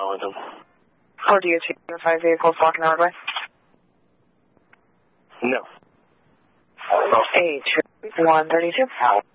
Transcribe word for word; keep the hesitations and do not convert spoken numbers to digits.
Arlington. Or do you have five vehicles blocking the roadway? No. eight two one thirty-two.